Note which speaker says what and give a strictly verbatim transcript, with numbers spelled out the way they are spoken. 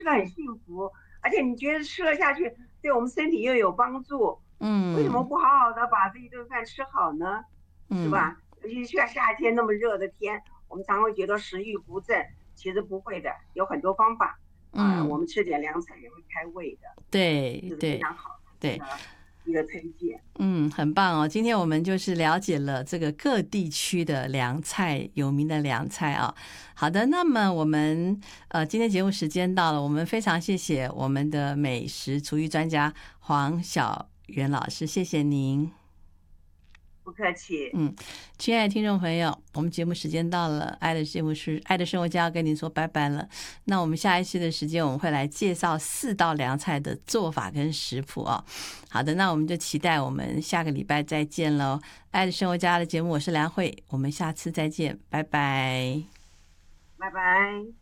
Speaker 1: 吃的很幸福，而且你觉得吃了下去对我们身体又有帮助，为什么
Speaker 2: 嗯
Speaker 1: 不好好的把这一顿饭吃好呢？是
Speaker 2: 嗯
Speaker 1: 吧？尤其像夏天那么热的天，我们常会觉得食欲不振，其实不会的，有很多方法啊、呃我
Speaker 2: 嗯，
Speaker 1: 们吃点凉菜也会开胃的，这是非
Speaker 2: 对对
Speaker 1: 常好的一
Speaker 2: 对。
Speaker 1: 个一个推荐。
Speaker 2: 嗯，很棒哦！今天我们就是了解了这个各地区的凉菜，有名的凉菜啊。好的，那么我们呃，今天节目时间到了，我们非常谢谢我们的美食厨艺专家黄小元老师，谢谢您。
Speaker 1: 不客气。
Speaker 2: 嗯，亲爱的听众朋友，我们节目时间到了，爱的节目是爱的生活家要跟您说拜拜了。那我们下一期的时间，我们会来介绍四道凉菜的做法跟食谱哦。好的，那我们就期待我们下个礼拜再见喽。爱的生活家的节目，我是梁慧，我们下次再见，拜拜。
Speaker 1: 拜拜。